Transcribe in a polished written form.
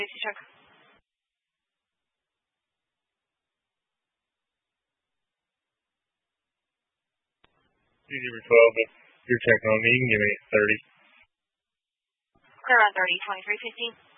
check. Easy for 12, but you're checking on me. You can give me 30. Clear on 30, 2315.